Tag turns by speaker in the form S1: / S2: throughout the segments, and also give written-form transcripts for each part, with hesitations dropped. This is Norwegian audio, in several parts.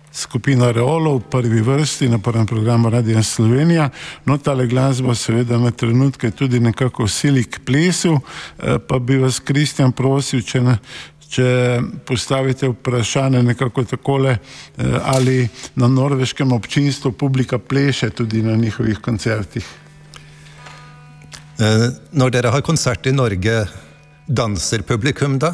S1: skupina Reolo v prvi vrsti na prvem programu Radia Slovenija. No, tale glasba seveda na trenutke tudi nekako sili k plesu, pa bi vas, Kristjan, prosil, če postavite vprašanje nekako takole, ali na norveškem občinstvu publika pleše tudi na njihovih koncertih.
S2: Når dere har konsert I Norge, danser publikum da?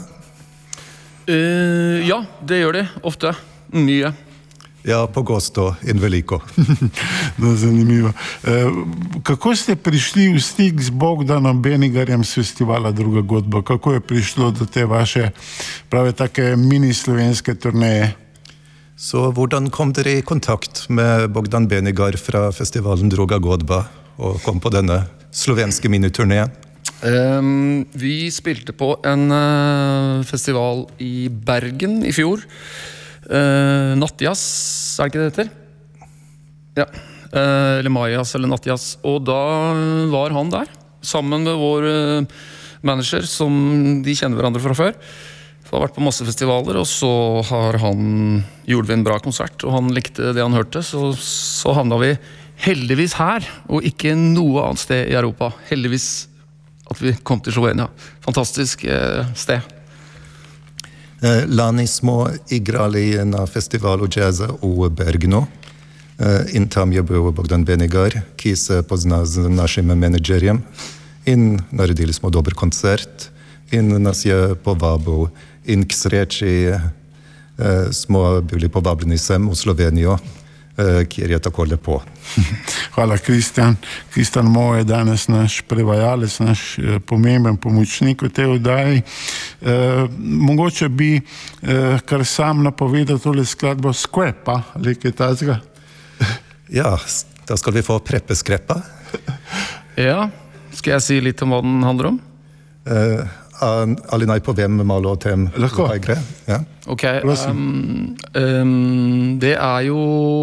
S3: Ja, det gjør det ofte. Mye.
S2: Ja, på Gosto in veliko.
S1: No, zanimivo. Kako ste prišli v stik z Bogdanom Benigarjem z festivala Druga godba? Kako je prišlo do te vaše prave take mini slovenske turneje?
S2: Så hvordan kom dere I kontakt med Bogdan Benigar fra festivalen Druga godba og kom på denne slovenske miniturneen?
S3: Vi spilte på en festival I Bergen I fjor. Nattjazz, det ikke det heter? Ja, eller Majas eller Nattjazz. Og da var han der, sammen med vår manager, som de kjenner hverandre fra før. Så har vært på masse festivaler, og så gjorde vi en bra konsert, og han likte det han hørte, så havnet vi heldigvis her, og ikke noe annet sted I Europa. Heldigvis at vi kom til Slovenia. Fantastisk sted.
S2: Lani smo igrali na festivalu jazza v Bergenu in tam je bil Bogdan Benigar, ki se pozna z našim menedžerjem in naredili smo dober koncert in nas je povabil in k sreči smo bili povabljeni sem v Slovenijo, kjer je tako lepo.
S1: Hvala, Kristjan. Kristjan Mo je danes naš prevajalec, naš pomemben pomočnik v tej oddaji. Mogoče bi kar sam napovedal tole skladbo Skvepa, ali kaj tazga?
S2: Ja, da skal vi få Preppeskrepa.
S3: Ja, skal jeg si litt om hva den handler om?
S2: Ali naj povem malo o tem?
S1: Lahko.
S2: Ja.
S3: Ok, det jo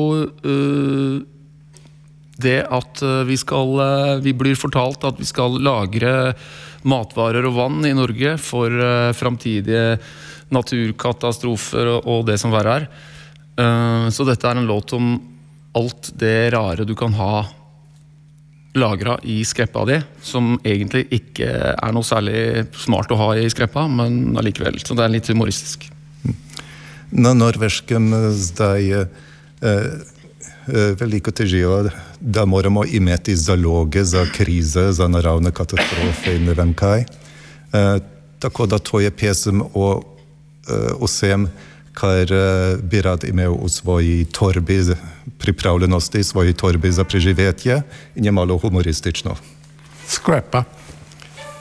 S3: det at vi blir fortalt at vi skal lagre matvarer og vann I Norge for fremtidige naturkatastrofer og det som verre Så dette en låt om alt det rare du kan ha lagret I skreppa di, som egentlig ikke noe særlig smart å ha I skreppa, men allikevel, så det litt humoristisk.
S2: Na norveškem zdaj veliko težijo, da moramo imeti zaloge za krize, za naravne katastrofe in ne vem kaj. Tako da to je pesem o vsem, kar bi rad imel v svoji torbi pripravljenosti, svoji torbi za preživetje in je malo humoristično.
S1: Skrepa.